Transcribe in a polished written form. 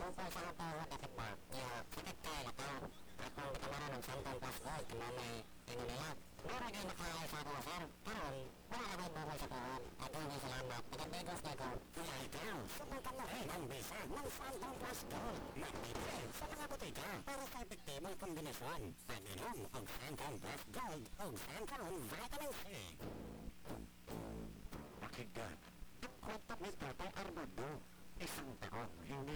Tungkol sa katawan at iba, sakit kaya lakaw. At kung di ka marunong Santon Plus Gold, may nila. Meron kayo nakakaya sa ako, sir. Karoon, wala na kayo bukol sa tuwan. At hindi salamat. Pagkabigos na ito. Kaya ikaw, subukan mo rin ang bisa ng Santon Plus Gold. Magbibigay sa mga butika para sa epektibong kombinasyon. Pag-inom ang Santon Plus Gold o Santon Vitamin C. Pakinggan, ang kwento ni Tatay Armando. Isang taon, hindi